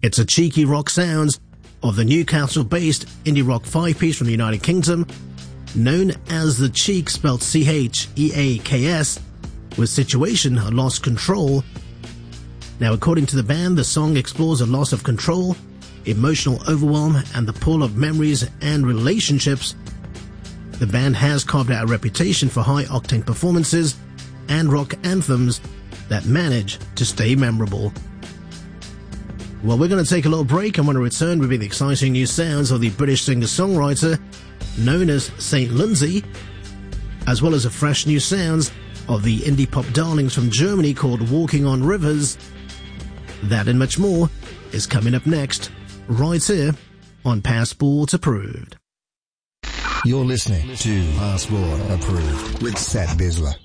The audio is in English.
It's a cheeky rock sounds of the Newcastle-based indie rock five-piece from the United Kingdom, known as The Cheeks, spelled C-H-E-A-K-S, with Situation, a Lost Control. Now, according to the band, the song explores a loss of control, emotional overwhelm, and the pull of memories and relationships. The band has carved out a reputation for high-octane performances and rock anthems that manage to stay memorable. Well, we're going to take a little break, and when we return, we'll be the exciting new sounds of the British singer-songwriter known as St. Lindsay, as well as the fresh new sounds of the indie pop darlings from Germany called Walking on Rivers. That and much more is coming up next, right here on Passport Approved. You're listening to Passport Approved with Seth Bisler.